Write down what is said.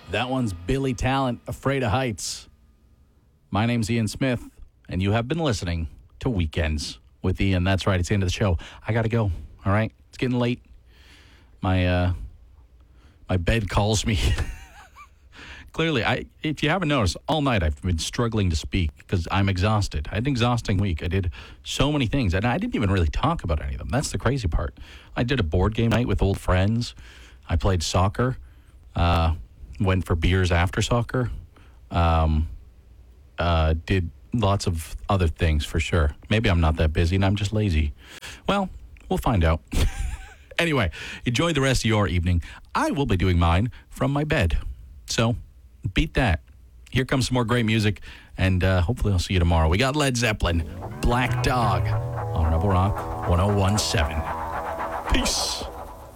That one's Billy Talent, Afraid of Heights. My name's Ian Smith, and you have been listening to Weekends with Ian. That's right, it's the end of the show. I got to go, all right? It's getting late. My bed calls me. Clearly, if you haven't noticed, all night I've been struggling to speak because I'm exhausted. I had an exhausting week. I did so many things, and I didn't even really talk about any of them. That's the crazy part. I did a board game night with old friends. I played soccer. Went for beers after soccer. Did lots of other things for sure. Maybe I'm not that busy and I'm just lazy. Well, we'll find out. Anyway, enjoy the rest of your evening. I will be doing mine from my bed. So, beat that. Here comes some more great music, and hopefully I'll see you tomorrow. We got Led Zeppelin, Black Dog, on Rebel Rock 101.7. Peace.